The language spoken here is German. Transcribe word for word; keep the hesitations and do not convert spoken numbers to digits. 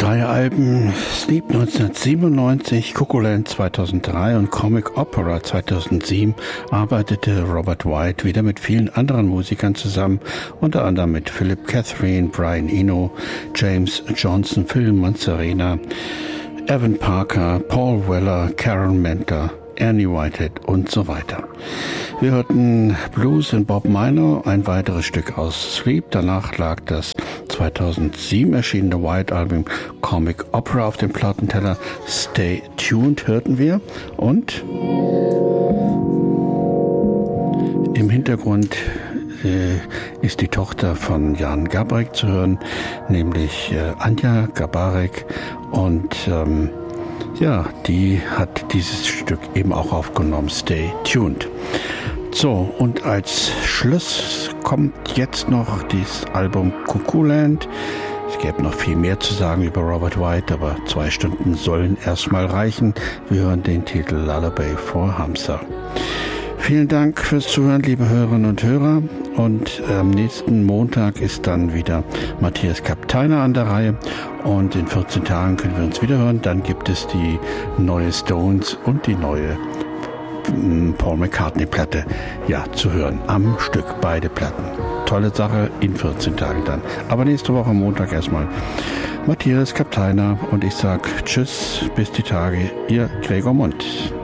Drei Alben: Sleep neunzehnhundertsiebenundneunzig, Cuckooland zweitausenddrei und Comic Opera zweitausendsieben arbeitete Robert White wieder mit vielen anderen Musikern zusammen, unter anderem mit Philip Catherine, Brian Eno, James Johnson, Phil Manzarina, Evan Parker, Paul Weller, Karen Mentor, Ernie Whitehead und so weiter. Wir hörten Blues in Bob Minor, ein weiteres Stück aus Sleep. Danach lag das zweitausendsieben erschienene White-Album Comic Opera auf dem Plattenteller. Stay Tuned hörten wir. Und im Hintergrund äh, ist die Tochter von Jan Garbarek zu hören, nämlich äh, Anja Garbarek. Und ähm, ja, die hat dieses Stück eben auch aufgenommen. Stay Tuned. So, und als Schluss kommt jetzt noch dieses Album Cuckooland. Es gäbe noch viel mehr zu sagen über Robert White, aber zwei Stunden sollen erstmal reichen. Wir hören den Titel Lullaby for Hamza. Vielen Dank fürs Zuhören, liebe Hörerinnen und Hörer. Und am nächsten Montag ist dann wieder Matthias Kapteiner an der Reihe. Und in vierzehn Tagen können wir uns wieder hören. Dann gibt es die neue Stones und die neue Paul McCartney-Platte, ja, zu hören. Am Stück, beide Platten. Tolle Sache, in vierzehn Tagen dann. Aber nächste Woche Montag erstmal Matthias Kapteiner und ich sag Tschüss, bis die Tage, ihr Gregor Mund.